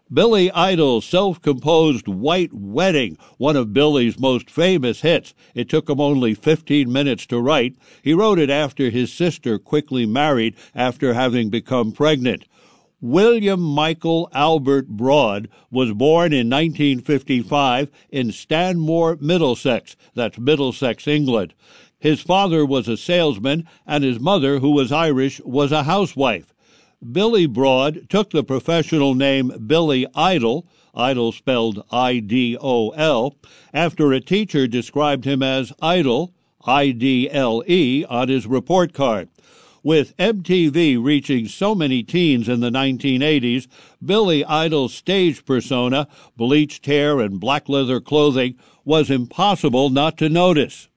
Billy Idol's self-composed White Wedding, one of Billy's most famous hits. It took him only 15 minutes to write. He wrote it after his sister quickly married after having become pregnant. William Michael Albert Broad was born in 1955 in Stanmore, Middlesex. That's Middlesex, England. His father was a salesman, and his mother, who was Irish, was a housewife. Billy Broad took the professional name Billy Idol, Idol spelled I-D-O-L, after a teacher described him as Idle, I-D-L-E, on his report card. With MTV reaching so many teens in the 1980s, Billy Idol's stage persona, bleached hair and black leather clothing, was impossible not to notice.